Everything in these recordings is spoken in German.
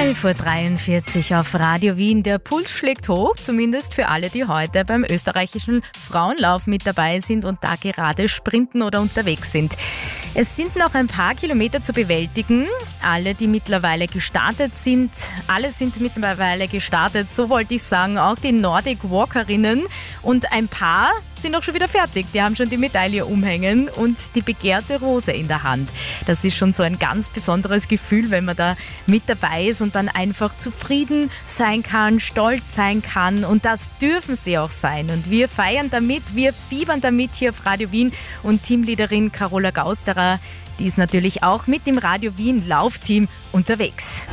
11.43 Uhr auf Radio Wien. Der Puls schlägt hoch, zumindest für alle, die heute beim österreichischen Frauenlauf mit dabei sind und da gerade sprinten oder unterwegs sind. Es sind noch ein paar Kilometer zu bewältigen. Alle sind mittlerweile gestartet, so wollte ich sagen, auch die Nordic Walkerinnen. Und ein paar sind auch schon wieder fertig. Die haben schon die Medaille umhängen und die begehrte Rose in der Hand. Das ist schon so ein ganz besonderes Gefühl, wenn man da mit dabei ist und dann einfach zufrieden sein kann, stolz sein kann. Und das dürfen sie auch sein. Und wir feiern damit, wir fiebern damit hier auf Radio Wien. Und Teamleaderin Carola Gausterer, die ist natürlich auch mit dem Radio Wien Laufteam unterwegs.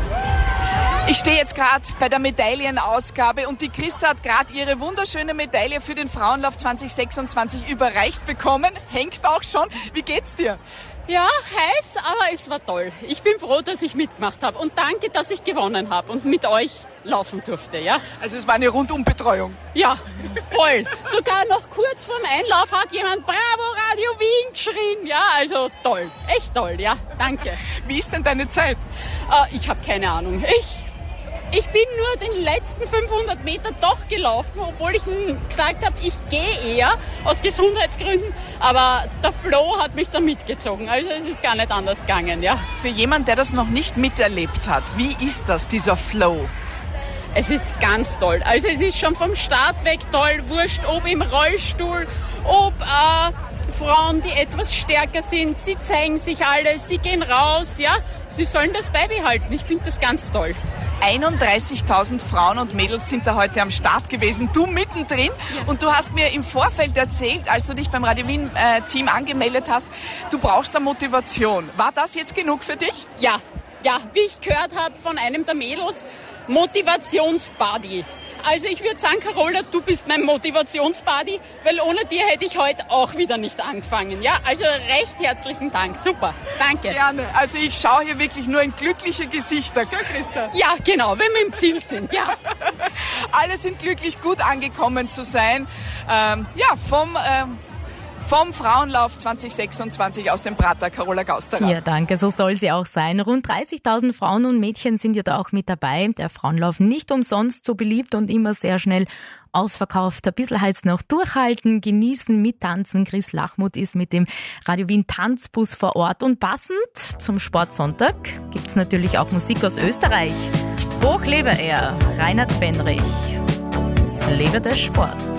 Ich stehe jetzt gerade bei der Medaillenausgabe und die Christa hat gerade ihre wunderschöne Medaille für den Frauenlauf 2026 überreicht bekommen. Hängt auch schon. Wie geht's dir? Ja, heiß, aber es war toll. Ich bin froh, dass ich mitgemacht habe und danke, dass ich gewonnen habe und mit euch laufen durfte. Ja? Also es war eine Rundumbetreuung. Ja, voll. Sogar noch kurz vorm Einlauf hat jemand Bravo Radio Wien geschrien. Ja, also toll, echt toll, ja, danke. Wie ist denn deine Zeit? Ich habe keine Ahnung. Ich bin nur den letzten 500 Meter doch gelaufen, obwohl ich gesagt habe, ich gehe eher aus Gesundheitsgründen. Aber der Flo hat mich da mitgezogen. Also es ist gar nicht anders gegangen, ja. Für jemanden, der das noch nicht miterlebt hat, wie ist das, dieser Flow? Es ist ganz toll. Also es ist schon vom Start weg toll. Wurscht, ob im Rollstuhl, ob Frauen, die etwas stärker sind. Sie zeigen sich alles, sie gehen raus, ja. Sie sollen das beibehalten. Ich finde das ganz toll. 31.000 Frauen und Mädels sind da heute am Start gewesen, du mittendrin. Ja. Und du hast mir im Vorfeld erzählt, als du dich beim Radio Wien Team angemeldet hast, du brauchst da Motivation. War das jetzt genug für dich? Ja, wie ich gehört habe von einem der Mädels, Motivationsbuddy. Also ich würde sagen, Carola, du bist mein Motivationsbuddy, weil ohne dir hätte ich heute auch wieder nicht angefangen. Ja, also recht herzlichen Dank. Super, danke. Gerne. Also ich schaue hier wirklich nur in glückliche Gesichter, gell, Christa? Ja, genau, wenn wir im Ziel sind, ja. Alle sind glücklich, gut angekommen zu sein. Vom Frauenlauf 2026 aus dem Prater, Carola Gausterer. Ja, danke, so soll sie auch sein. Rund 30.000 Frauen und Mädchen sind ja da auch mit dabei. Der Frauenlauf nicht umsonst so beliebt und immer sehr schnell ausverkauft. Ein bisschen heißt noch durchhalten, genießen, mittanzen. Chris Lachmuth ist mit dem Radio Wien Tanzbus vor Ort. Und passend zum Sportsonntag gibt's natürlich auch Musik aus Österreich. Hoch lebe er, Reinhard Fendrich. Es lebe der Sport.